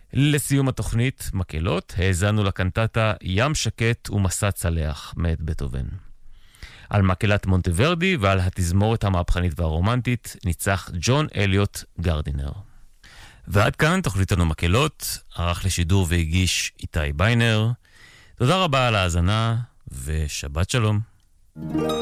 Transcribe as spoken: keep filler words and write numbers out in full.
לסיום התוכנית, מקהלות, האזנו לקנטטה ים שקט ומסע צלח מאת בטהובן. על מקהלת מונטוורדי ועל התזמורת המהפכנית והרומנטית ניצח ג'ון אליוט גרדינר. ועד כאן תוכניתנו מקהלות, ערך לשידור והגיש איתי ביינר. תודה רבה על ההאזנה ושבת שלום.